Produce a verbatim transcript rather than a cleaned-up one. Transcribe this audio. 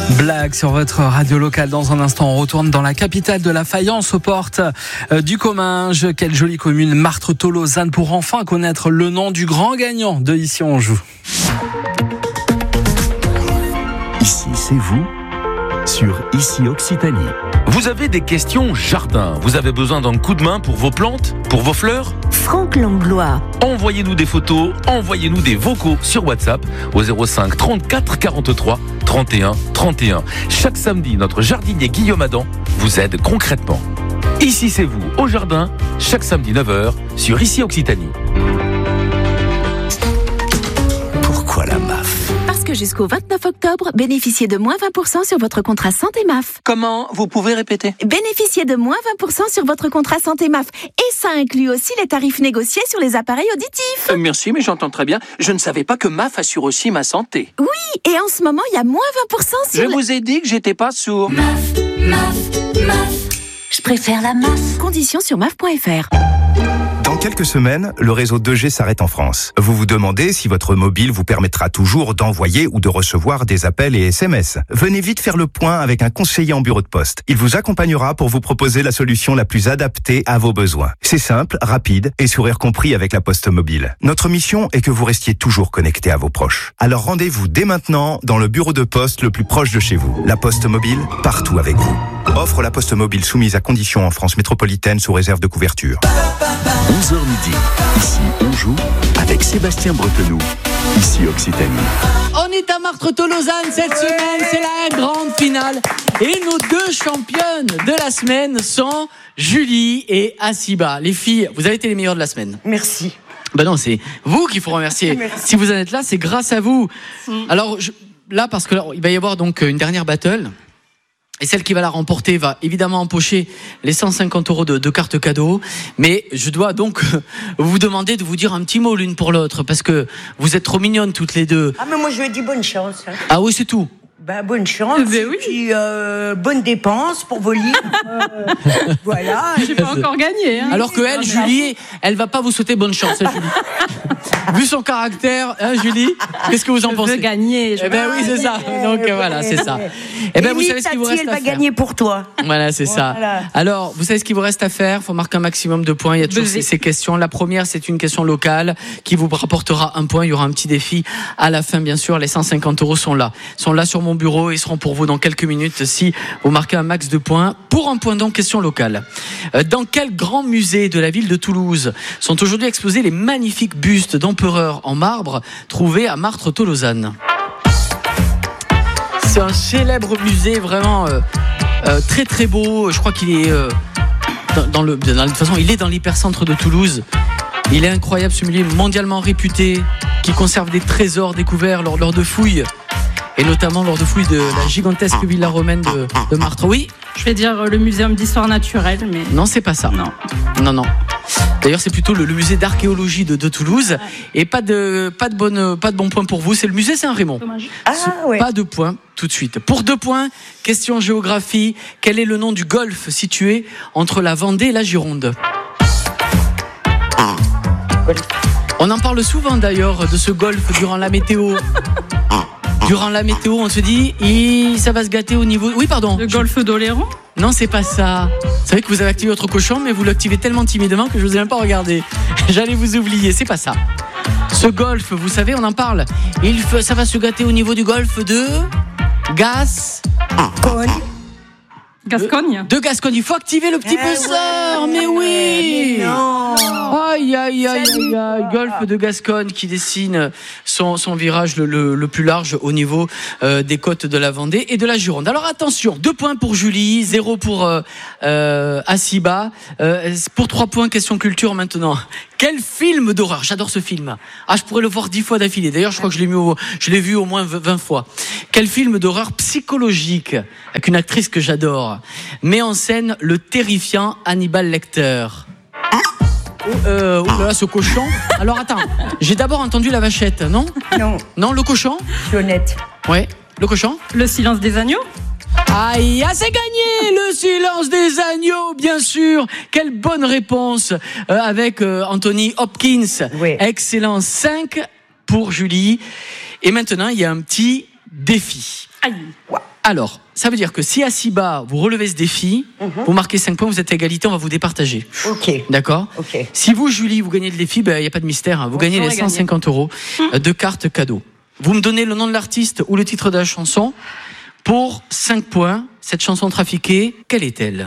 Blague sur votre radio locale. Dans un instant, on retourne dans la capitale de la faïence, aux portes euh, du Comminges. Quelle jolie commune, Martretot-Lausanne, pour enfin connaître le nom du grand gagnant de Ici on joue. Ici c'est vous, sur Ici Occitanie. Vous avez des questions jardin, vous avez besoin d'un coup de main pour vos plantes, pour vos fleurs ? Franck Langlois. Envoyez-nous des photos, envoyez-nous des vocaux sur WhatsApp au zéro cinq trente-quatre quarante-trois trente et un trente et un. Chaque samedi, notre jardinier Guillaume Adam vous aide concrètement. Ici c'est vous, au jardin, chaque samedi neuf heures sur Ici Occitanie. Pourquoi la M A F ? Parce que jusqu'au vingt-neuf octobre, bénéficiez de moins vingt pour cent sur votre contrat santé M A F. Comment ? Vous pouvez répéter ? Bénéficiez de moins vingt pour cent sur votre contrat santé M A F. Et ça inclut aussi les tarifs négociés sur les appareils auditifs. Euh, merci, mais j'entends très bien. Je ne savais pas que M A F assure aussi ma santé. Oui, et en ce moment, il y a moins vingt pour cent sur... Je le... vous ai dit que j'étais pas sourd. M A F, M A F, M A F. Je préfère la M A F. Conditions sur M A F point F R. Dans quelques semaines, le réseau deux G s'arrête en France. Vous vous demandez si votre mobile vous permettra toujours d'envoyer ou de recevoir des appels et S M S. Venez vite faire le point avec un conseiller en bureau de poste. Il vous accompagnera pour vous proposer la solution la plus adaptée à vos besoins. C'est simple, rapide et sourire compris avec la Poste Mobile. Notre mission est que vous restiez toujours connecté à vos proches. Alors rendez-vous dès maintenant dans le bureau de poste le plus proche de chez vous. La Poste Mobile, partout avec vous. Offre la Poste Mobile soumise à conditions en France métropolitaine sous réserve de couverture. onze heures midi, Ici on joue avec Sébastien Bretenoux. Ici Occitanie. On est à Martretot-Lausanne cette semaine, c'est la grande finale. Et nos deux championnes de la semaine sont Julie et Asiba. Les filles, vous avez été les meilleures de la semaine. Merci. Ben non, c'est vous qu'il faut remercier. Merci. Si vous en êtes là, c'est grâce à vous. Alors je, là, parce que là, il va y avoir donc une dernière battle. Et celle qui va la remporter va évidemment empocher les cent cinquante euros de, de cartes cadeaux. Mais je dois donc vous demander de vous dire un petit mot l'une pour l'autre, parce que vous êtes trop mignonnes toutes les deux. Ah, mais moi, je lui ai dit bonne chance. Hein. Ah oui, c'est tout. Bah, bonne chance. Ben oui. Puis, euh, bonne dépense pour vos livres. Euh, voilà. J'ai pas encore gagné. Hein. Alors que elle, Julie, elle va pas vous souhaiter bonne chance, hein, Julie. Vu son caractère, hein, Julie, qu'est-ce que vous en je pensez ? veux gagner. Je Eh ben oui, c'est ça. Donc euh, voilà, c'est ça. Eh ben vous savez ce qu'il vous reste elle à va faire. gagner pour toi. Voilà, c'est Voilà. ça. Alors, vous savez ce qu'il vous reste à faire ? Il faut marquer un maximum de points. Il y a toujours Buzzer. ces, ces questions. La première, c'est une question locale qui vous rapportera un point. Il y aura un petit défi à la fin, bien sûr. Les cent cinquante euros sont là. Ils sont là sur mon bureau et seront pour vous dans quelques minutes si vous marquez un max de points. Pour un point donc, question locale. Euh, Dans quel grand musée de la ville de Toulouse sont aujourd'hui exposés les magnifiques bustes d'empereurs en marbre trouvés à Martretot-Lausanne ? C'est un célèbre musée vraiment euh, euh, très très beau. Je crois qu'il est euh, dans, dans le. Dans, de toute façon, il est dans l'hypercentre de Toulouse. Il est incroyable, ce musée mondialement réputé, qui conserve des trésors découverts lors, lors de fouilles, et notamment lors de fouilles de la gigantesque villa romaine de, de Martre. Oui. Je vais dire le muséum d'histoire naturelle, mais Non, c'est pas ça. non. Non, non. D'ailleurs, c'est plutôt le, le musée d'archéologie de, de Toulouse. Et pas de, pas de bonne, pas de bon point pour vous. C'est le musée Saint-Raymond. Dommage. Ah, ouais. Pas de points tout de suite. Pour deux points, question géographie. Quel est le nom du golfe situé entre la Vendée et la Gironde ? On en parle souvent d'ailleurs de ce golfe durant la météo. Durant la météo, on se dit, il, ça va se gâter au niveau. Oui, pardon. Le golfe d'Oléron ? Non, c'est pas ça. Vous savez que vous avez activé votre cochon, mais vous l'activez tellement timidement que je vous ai même pas regardé. J'allais vous oublier, c'est pas ça. Ce golfe, vous savez, on en parle. Il fait, ça va se gâter au niveau du golfe de Gas. Gascogne ? De Gascogne. Il faut activer le petit Eh buzzer. ouais, mais oui. mais non. Aïe, aïe, aïe, aïe, aïe. Golfe de Gascogne qui dessine son, son virage le, le, le plus large au niveau euh, des côtes de la Vendée et de la Gironde. Alors attention, deux points pour Julie, zéro pour euh, euh, Asiba. Euh, pour trois points, question culture maintenant. Quel film d'horreur ? J'adore ce film. Ah, je pourrais le voir dix fois d'affilée. D'ailleurs, je crois que je l'ai, mis au, je l'ai vu au moins vingt fois. Quel film d'horreur psychologique, avec une actrice que j'adore, met en scène le terrifiant Hannibal Lecter ? Oh, euh, oh là là, ce cochon. Alors attends, j'ai d'abord entendu la vachette, non ? Non, Non, le cochon ? je suis honnête. Ouais, le cochon ? Le silence des agneaux ? Aïe, ah, c'est gagné, le silence des agneaux, bien sûr. Quelle bonne réponse euh, avec euh, Anthony Hopkins. Oui. Excellent, cinq pour Julie. Et maintenant, il y a un petit défi. Aïe. Alors, ça veut dire que si à si bas, vous relevez ce défi, mm-hmm. vous marquez cinq points, vous êtes à égalité, on va vous départager. Ok. D'accord. Ok. Si vous, Julie, vous gagnez le défi, il ben, n'y a pas de mystère, hein. vous On gagnez les aurait cent cinquante euros de cartes cadeaux. Vous me donnez le nom de l'artiste ou le titre de la chanson. Pour cinq points, cette chanson trafiquée, quelle est-elle ?